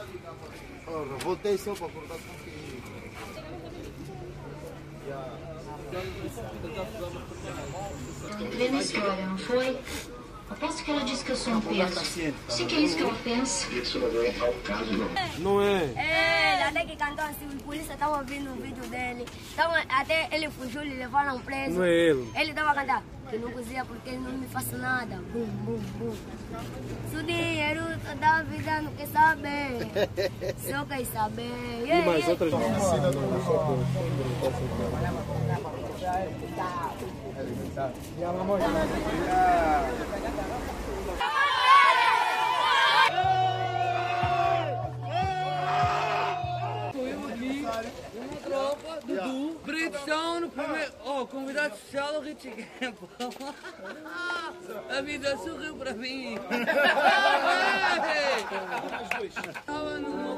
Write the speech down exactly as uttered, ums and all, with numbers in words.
Ora, voltei só para acordar contigo. Vê na história, não foi? Aposto que ela disse que eu sou um peso. Sei que é isso que ela pensa. Não é? É, até que cantou assim, os polícias estavam ouvindo o vídeo dele. Então, até ele fugiu, ele levaram preso. Não é ele. Ele estava a cantar, que não cozinha porque ele não me faz nada. Bum, bum, bum. Se o dinheiro da vida não quer saber, só quer saber. E mais outras Uma tropa, Dudu, Bridgestone, primeiro. Oh, convidado especial, o Richie Campbell. A vida sorriu para mim. Estava no